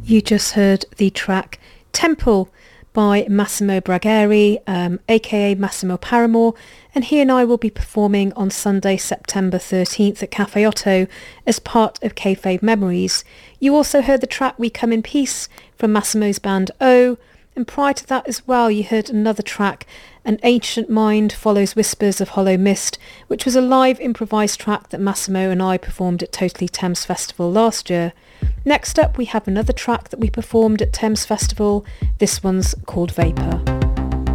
You just heard the track Temple by Massimo Bragheri, aka Massimo Paramore, and he and I will be performing on Sunday, September 13th at Cafe Otto as part of Kayfabe Memories. You also heard the track We Come in Peace from Massimo's band O, and prior to that as well you heard another track, An Ancient Mind Follows Whispers of Hollow Mist, which was a live improvised track that Massimo and I performed at Totally Thames Festival last year. Next up we have another track that we performed at Thames Festival. This one's called Vapour.